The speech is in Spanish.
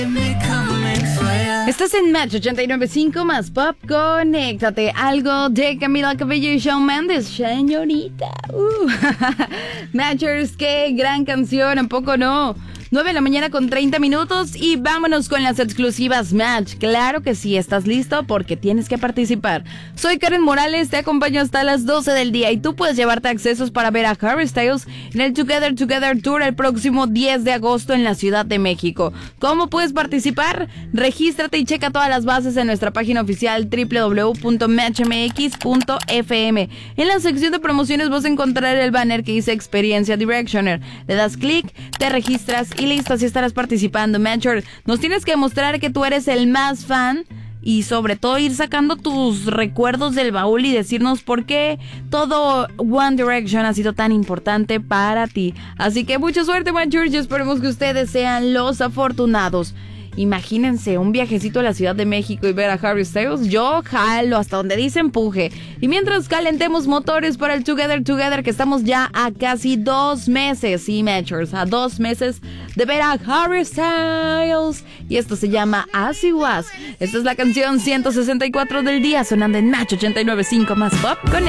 Estás en Match 89.5 más Pop. Conéctate. Algo de Camila Cabello y Shawn Mendes, señorita. Matchers, qué gran canción, ¿a poco no? 9 de la mañana con 30 minutos y vámonos con las exclusivas Match. Claro que sí, ¿estás listo? Porque tienes que participar. Soy Karen Morales, te acompaño hasta las 12 del día y tú puedes llevarte accesos para ver a Harry Styles en el Together Together Tour el próximo 10 de agosto en la Ciudad de México. ¿Cómo puedes participar? Regístrate y checa todas las bases en nuestra página oficial www.matchmx.fm. En la sección de promociones vas a encontrar el banner que dice Experiencia Directioner. Le das clic, te registras y listo, así estarás participando. Matcher, nos tienes que demostrar que tú eres el más fan y sobre todo ir sacando tus recuerdos del baúl y decirnos por qué todo One Direction ha sido tan importante para ti. Así que mucha suerte, Matchers, y esperemos que ustedes sean los afortunados. Imagínense un viajecito a la Ciudad de México y ver a Harry Styles. Yo jalo hasta donde dice empuje. Y mientras calentemos motores para el Together Together, que estamos ya a casi 2 meses, sí, Matchers, a 2 meses de ver a Harry Styles. Y esto se llama As It Was. Esta es la canción 164 del día, sonando en Match 89.5 más Pop con